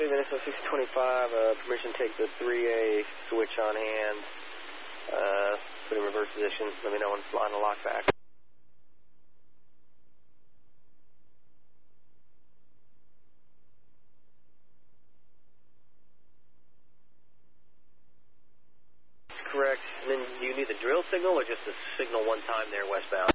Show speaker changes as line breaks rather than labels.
Minnesota 625, permission to take the 3A switch on hand. Put in reverse position. Let me know when it's on the lock back. Correct. And then do you need the drill signal or just the signal one time there westbound?